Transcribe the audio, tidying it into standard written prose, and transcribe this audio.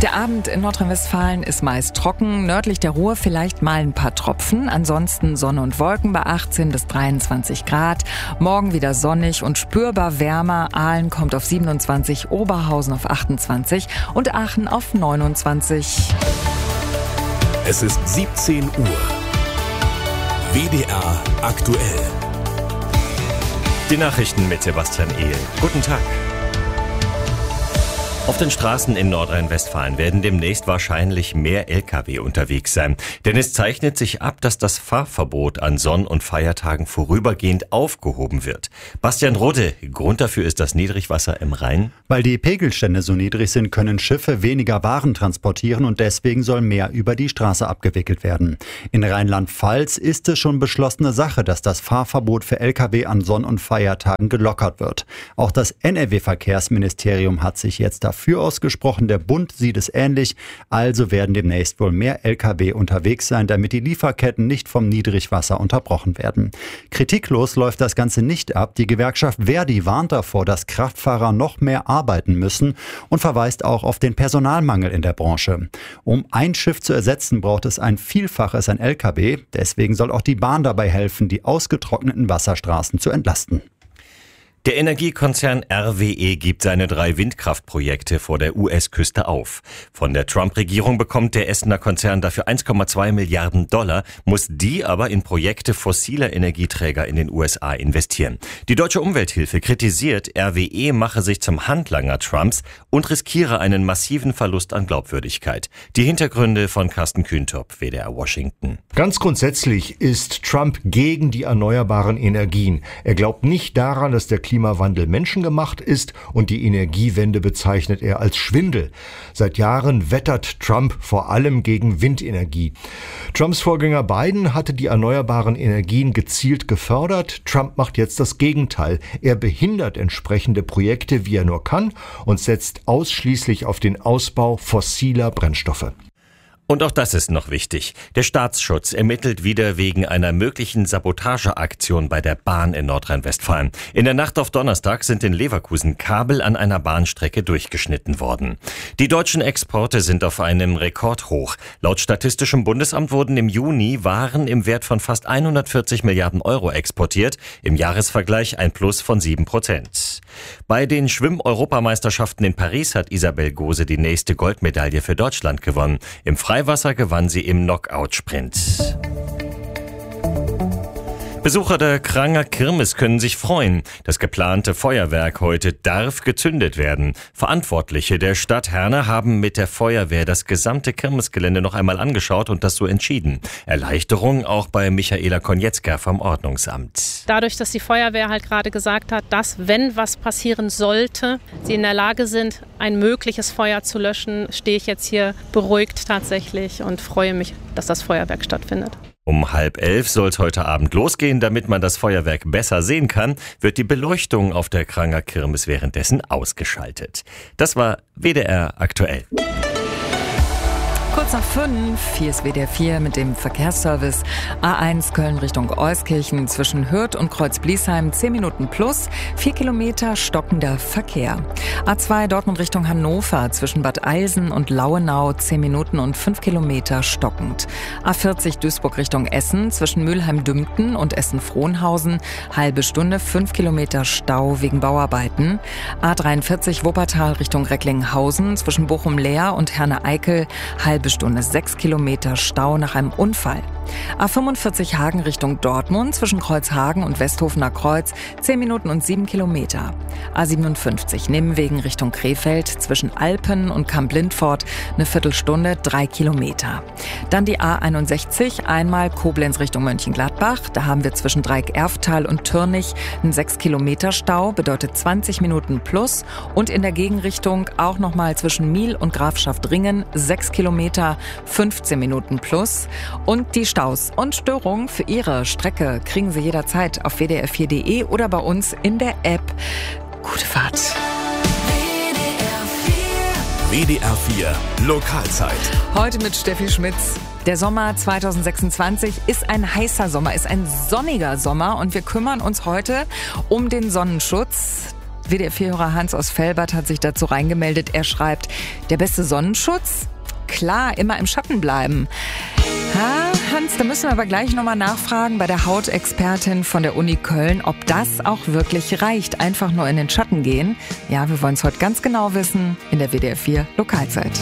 Der Abend in Nordrhein-Westfalen ist meist trocken, nördlich der Ruhr vielleicht mal ein paar Tropfen, ansonsten Sonne und Wolken bei 18 bis 23 Grad. Morgen wieder sonnig und spürbar wärmer. Aalen kommt auf 27, Oberhausen auf 28 und Aachen auf 29. Es ist 17 Uhr. WDR aktuell. Die Nachrichten mit Sebastian Ehl. Guten Tag. Auf den Straßen in Nordrhein-Westfalen werden demnächst wahrscheinlich mehr Lkw unterwegs sein. Denn es zeichnet sich ab, dass das Fahrverbot an Sonn- und Feiertagen vorübergehend aufgehoben wird. Bastian Rode, Grund dafür ist das Niedrigwasser im Rhein. Weil die Pegelstände so niedrig sind, können Schiffe weniger Waren transportieren und deswegen soll mehr über die Straße abgewickelt werden. In Rheinland-Pfalz ist es schon beschlossene Sache, dass das Fahrverbot für Lkw an Sonn- und Feiertagen gelockert wird. Auch das NRW-Verkehrsministerium hat sich jetzt dafür ausgesprochen. Der Bund sieht es ähnlich. Also werden demnächst wohl mehr Lkw unterwegs sein, damit die Lieferketten nicht vom Niedrigwasser unterbrochen werden. Kritiklos läuft das Ganze nicht ab. Die Gewerkschaft Verdi warnt davor, dass Kraftfahrer noch mehr arbeiten müssen und verweist auch auf den Personalmangel in der Branche. Um ein Schiff zu ersetzen, braucht es ein Vielfaches an Lkw. Deswegen soll auch die Bahn dabei helfen, die ausgetrockneten Wasserstraßen zu entlasten. Der Energiekonzern RWE gibt seine 3 Windkraftprojekte vor der US-Küste auf. Von der Trump-Regierung bekommt der Essener Konzern dafür 1,2 Milliarden $, muss die aber in Projekte fossiler Energieträger in den USA investieren. Die Deutsche Umwelthilfe kritisiert, RWE mache sich zum Handlanger Trumps und riskiere einen massiven Verlust an Glaubwürdigkeit. Die Hintergründe von Carsten Kühntop, WDR Washington. Ganz grundsätzlich ist Trump gegen die erneuerbaren Energien. Er glaubt nicht daran, dass der Klimawandel menschengemacht ist und die Energiewende bezeichnet er als Schwindel. Seit Jahren wettert Trump vor allem gegen Windenergie. Trumps Vorgänger Biden hatte die erneuerbaren Energien gezielt gefördert. Trump macht jetzt das Gegenteil. Er behindert entsprechende Projekte, wie er nur kann, und setzt ausschließlich auf den Ausbau fossiler Brennstoffe. Und auch das ist noch wichtig. Der Staatsschutz ermittelt wieder wegen einer möglichen Sabotageaktion bei der Bahn in Nordrhein-Westfalen. In der Nacht auf Donnerstag sind in Leverkusen Kabel an einer Bahnstrecke durchgeschnitten worden. Die deutschen Exporte sind auf einem Rekordhoch. Laut Statistischem Bundesamt wurden im Juni Waren im Wert von fast 140 Milliarden € exportiert. Im Jahresvergleich ein Plus von 7%. Bei den Schwimm-Europameisterschaften in Paris hat Isabel Gose die nächste Goldmedaille für Deutschland gewonnen. Im Freiwasser gewann sie im Knockout-Sprint. Besucher der Kranger Kirmes können sich freuen. Das geplante Feuerwerk heute darf gezündet werden. Verantwortliche der Stadt Herne haben mit der Feuerwehr das gesamte Kirmesgelände noch einmal angeschaut und das so entschieden. Erleichterung auch bei Michaela Konietzka vom Ordnungsamt. Dadurch, dass die Feuerwehr halt gerade gesagt hat, dass, wenn was passieren sollte, sie in der Lage sind, ein mögliches Feuer zu löschen, stehe ich jetzt hier beruhigt tatsächlich und freue mich, dass das Feuerwerk stattfindet. Um 10:30 soll es heute Abend losgehen. Damit man das Feuerwerk besser sehen kann, wird die Beleuchtung auf der Kranger Kirmes währenddessen ausgeschaltet. Das war WDR aktuell. Kurz nach 5, hier ist WDR 4 mit dem Verkehrsservice. A1 Köln Richtung Euskirchen zwischen Hürth und Kreuz-Bliesheim 10 Minuten plus, 4 Kilometer stockender Verkehr. A2 Dortmund Richtung Hannover zwischen Bad Eilsen und Lauenau 10 Minuten und 5 Kilometer stockend. A40 Duisburg Richtung Essen zwischen Mülheim-Dümpten und Essen-Frohnhausen halbe Stunde 5 Kilometer Stau wegen Bauarbeiten. A43 Wuppertal Richtung Recklinghausen zwischen Bochum-Leer und Herne-Eickel halbe Stunde 6 Kilometer Stau nach einem Unfall. A45 Hagen Richtung Dortmund zwischen Kreuzhagen und Westhofener Kreuz 10 Minuten und 7 Kilometer. A57 Nimwegen Richtung Krefeld zwischen Alpen und Kamp-Lindfort eine Viertelstunde 3 Kilometer. Dann die A61 einmal Koblenz Richtung Mönchengladbach. Da haben wir zwischen Dreieck-Erftal und Türnich einen 6 Kilometer Stau, bedeutet 20 Minuten plus. Und in der Gegenrichtung auch nochmal zwischen Miel und Grafschaft Ringen 6 Kilometer, 15 Minuten plus. Und die Staus und Störungen für Ihre Strecke kriegen Sie jederzeit auf wdr4.de oder bei uns in der App. Gute Fahrt. WDR 4 Lokalzeit. Heute mit Steffi Schmitz. Der Sommer 2026 ist ein heißer Sommer, ist ein sonniger Sommer und wir kümmern uns heute um den Sonnenschutz. WDR-4-Hörer Hans aus Velbert hat sich dazu reingemeldet. Er schreibt, der beste Sonnenschutz? Klar, immer im Schatten bleiben. Hans, da müssen wir aber gleich nochmal nachfragen bei der Hautexpertin von der Uni Köln, ob das auch wirklich reicht, einfach nur in den Schatten gehen. Ja, wir wollen es heute ganz genau wissen in der WDR 4 Lokalzeit.